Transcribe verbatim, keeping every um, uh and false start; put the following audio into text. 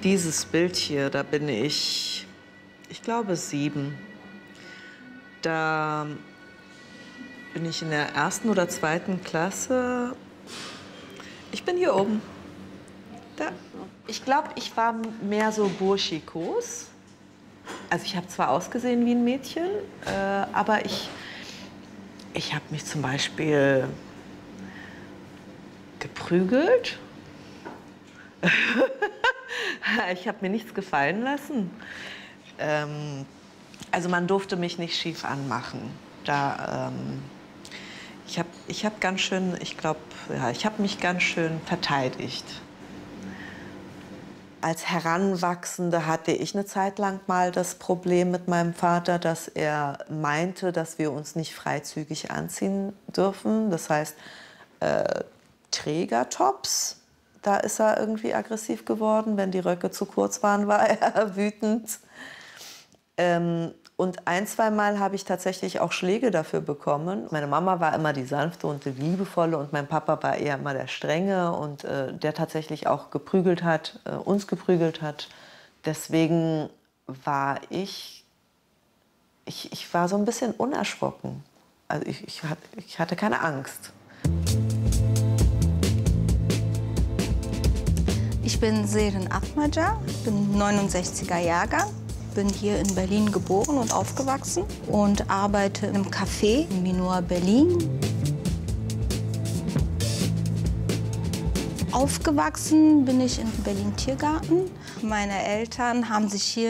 Dieses Bild hier, da bin ich, ich glaube, sieben. Da bin ich in der ersten oder zweiten Klasse. Ich bin hier oben. Da. Ich glaube, ich war mehr so burschikos. Also ich habe zwar ausgesehen wie ein Mädchen, äh, aber ich, ich habe mich zum Beispiel geprügelt. Ich habe mir nichts gefallen lassen. Ähm, also man durfte mich nicht schief anmachen. Da, ähm, ich habe ich hab ganz schön, ich glaube, ja, ich habe mich ganz schön verteidigt. Als Heranwachsende hatte ich eine Zeit lang mal das Problem mit meinem Vater, dass er meinte, dass wir uns nicht freizügig anziehen dürfen. Das heißt, äh, Trägertops, da ist er irgendwie aggressiv geworden. Wenn die Röcke zu kurz waren, war er wütend. Ähm, und ein, zwei Mal habe ich tatsächlich auch Schläge dafür bekommen. Meine Mama war immer die sanfte und die liebevolle und mein Papa war eher immer der strenge und äh, der tatsächlich auch geprügelt hat, äh, uns geprügelt hat. Deswegen war ich, ich, ich war so ein bisschen unerschrocken. Also ich, ich, hatte, ich hatte keine Angst. Ich bin Seren Atmaca, bin neunundsechziger Jahrgang. Bin hier in Berlin geboren und aufgewachsen und arbeite im Café in Minor Berlin. Aufgewachsen bin ich in Berlin Tiergarten. Meine Eltern haben sich hier